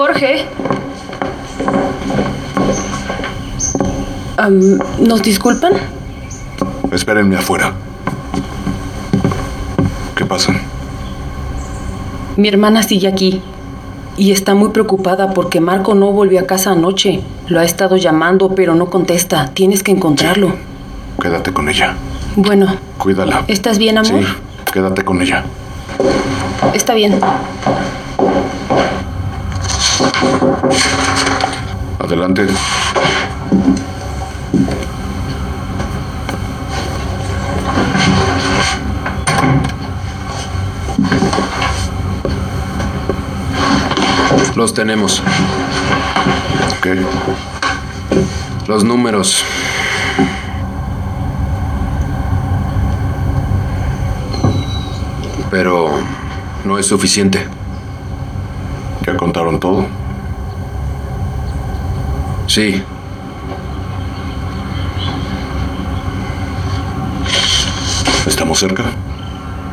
Jorge. ¿Nos disculpan? Espérenme afuera. ¿Qué pasa? Mi hermana sigue aquí y está muy preocupada porque Marco no volvió a casa anoche. Lo ha estado llamando, pero no contesta. Tienes que encontrarlo. Sí. Quédate con ella. Bueno. Cuídala. ¿Estás bien, amor? Sí, quédate con ella. Está bien. Adelante. Los tenemos. ¿Qué? Los números. Pero no es suficiente. ¿Ya contaron todo? Sí. ¿Estamos cerca?